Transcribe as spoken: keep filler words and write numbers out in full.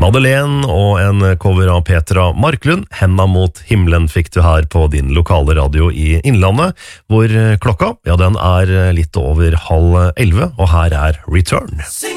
Madeleine og en cover av Petra Marklund. Henda mot himmelen fikk du her på din lokale radio i Innlandet, hvor klokka, ja, den er litt over halv elleve, og her er Return.